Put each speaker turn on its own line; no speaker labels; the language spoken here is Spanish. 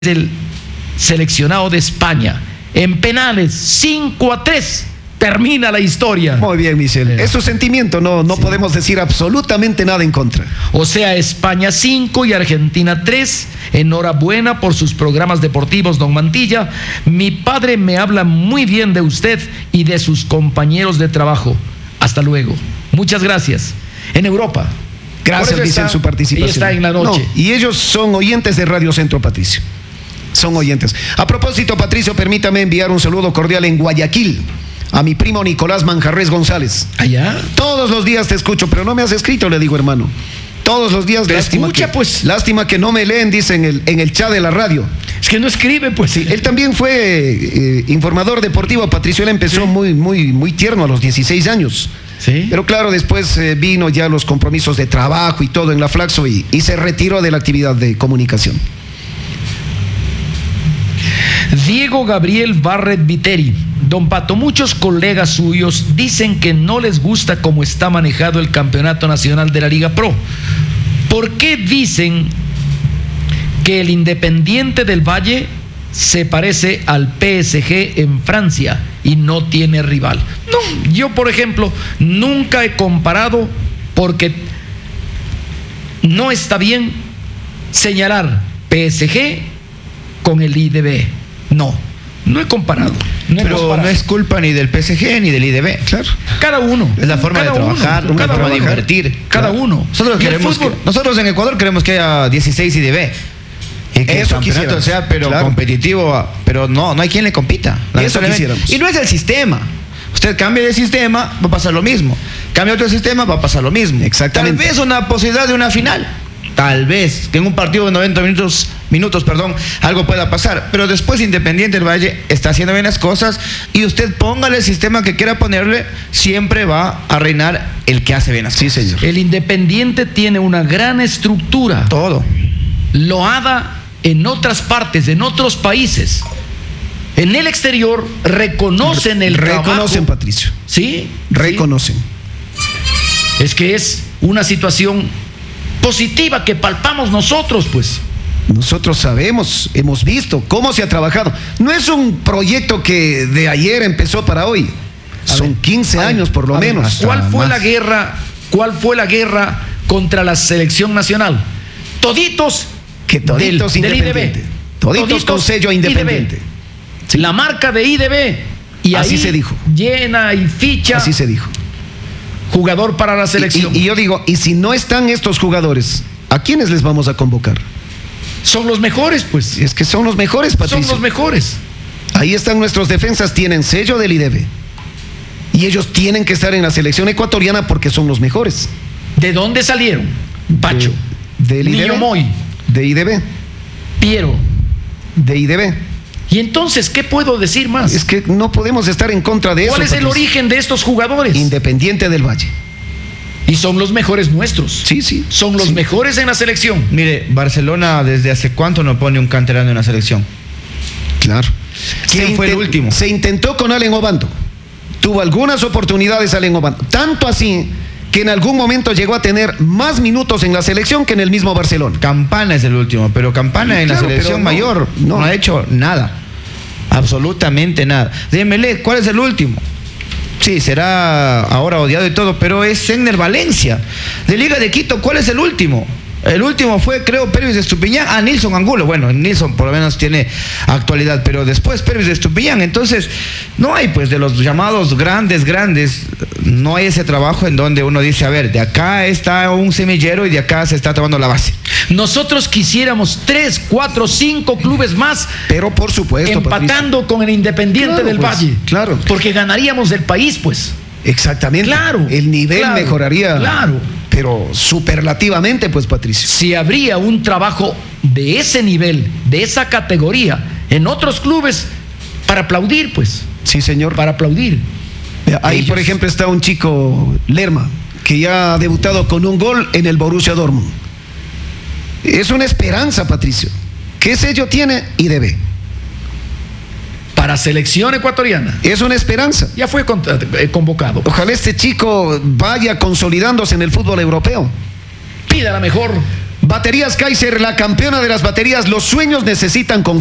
el seleccionado de España. En penales, 5-3, termina la historia.
Muy bien, Michel. Es su sentimiento, no sí. Podemos decir absolutamente nada en contra.
O sea, España 5 y Argentina 3. Enhorabuena por sus programas deportivos, don Mantilla. Mi padre me habla muy bien de usted y de sus compañeros de trabajo. Hasta luego. Muchas gracias. En Europa.
Gracias, Michel, su participación.
Ella está en la noche.
No, y ellos son oyentes de Radio Centro, Patricio. Son oyentes. A propósito, Patricio, permítame enviar un saludo cordial en Guayaquil a mi primo Nicolás Manjarres González.
¿Allá?
Todos los días te escucho, pero no me has escrito, le digo, hermano. Todos los días, lástima que no me leen, dice en el chat de la radio.
Es que no escribe, pues.
Sí, él también fue informador deportivo, Patricio. Él empezó muy tierno, a los 16 años.
Sí.
Pero claro, después vino ya los compromisos de trabajo y todo en la Flaxo y se retiró de la actividad de comunicación.
Diego Gabriel Barret Viteri. Don Pato, muchos colegas suyos dicen que no les gusta cómo está manejado el campeonato nacional de la Liga Pro. ¿Por qué dicen que el Independiente del Valle se parece al PSG en Francia y no tiene rival? No, yo por ejemplo nunca he comparado, porque no está bien señalar PSG con el IDB. No he comparado.
Pero no es culpa ni del PSG ni del IDB.
Claro.
Cada uno.
Es la forma de trabajar, una forma de invertir.
Cada uno.
Nosotros en Ecuador queremos que haya 16 IDB. Y que
eso
el campeonato sea competitivo, pero no hay quien le compita.
Eso quisiéramos.
Y no es el sistema. Usted cambia de sistema, va a pasar lo mismo. Cambia otro sistema, va a pasar lo mismo.
Exactamente.
Tal vez una posibilidad de una final. Tal vez que en un partido de 90 minutos, algo pueda pasar. Pero después Independiente del Valle está haciendo bien las cosas y usted póngale el sistema que quiera ponerle, siempre va a reinar el que hace bien las cosas.
Sí, señor.
El Independiente tiene una gran estructura.
Todo.
Loada en otras partes, en otros países. En el exterior reconocen el trabajo.
Reconocen, Patricio.
¿Sí?
Reconocen.
Sí. Es que es una situación positiva que palpamos nosotros, pues.
Nosotros sabemos, hemos visto cómo se ha trabajado. No es un proyecto que de ayer empezó para hoy. Son 15 años por lo menos.
¿Cuál fue la guerra contra la selección nacional? Toditos
del IDB. Toditos con sello Independiente.
Sí. La marca de IDB. Y
así
ahí
se dijo.
Llena y ficha.
Así se dijo.
Jugador para la selección.
Y yo digo, y si no están estos jugadores, ¿a quiénes les vamos a convocar?
Son los mejores, pues.
Es que son los mejores, Patricio.
Son los mejores.
Ahí están nuestros defensas, tienen sello del IDB. Y ellos tienen que estar en la selección ecuatoriana porque son los mejores.
¿De dónde salieron? Pacho.
Del IDB.
Niño Moy.
De IDB.
Piero.
De IDB.
Y entonces, ¿qué puedo decir más?
Es que no podemos estar en contra de eso.
¿Cuál es el origen de estos jugadores?
Independiente del Valle.
Y son los mejores nuestros.
Sí.
Son los mejores en la selección.
Mire, Barcelona desde hace cuánto no pone un canterano en la selección.
Claro.
¿Quién fue el último?
Se intentó con Allen Obando. Tuvo algunas oportunidades Allen Obando. Tanto así que en algún momento llegó a tener más minutos en la selección que en el mismo Barcelona.
Campana es el último, pero Campana en la selección mayor no ha hecho nada. Absolutamente nada. Démele, ¿cuál es el último? Sí, será ahora odiado y todo, pero es Segner Valencia. De Liga de Quito, ¿cuál es el último? El último fue, creo, Pervis de Estupiñán. Nilson Angulo. Bueno, Nilson por lo menos tiene actualidad, pero después Pervis de Estupiñán. Entonces, no hay, pues, de los llamados grandes, no hay ese trabajo en donde uno dice, a ver, de acá está un semillero y de acá se está tomando la base.
Nosotros quisiéramos 3, 4, 5 clubes más.
Pero por supuesto,
empatando, Patricio, con el Independiente del Valle.
Claro.
Porque ganaríamos del país, pues.
Exactamente.
Claro.
El nivel mejoraría.
Claro.
Pero superlativamente, pues, Patricio.
Si habría un trabajo de ese nivel, de esa categoría, en otros clubes, para aplaudir, pues.
Sí, señor.
Para aplaudir.
Ahí, por ejemplo, está un chico, Lerma, que ya ha debutado con un gol en el Borussia Dortmund. Es una esperanza, Patricio. ¿Qué sello tiene? IDB.
Para selección ecuatoriana.
Es una esperanza.
Ya fue convocado.
Ojalá este chico vaya consolidándose en el fútbol europeo.
Pida la mejor
Baterías Kaiser, la campeona de las baterías. Los sueños necesitan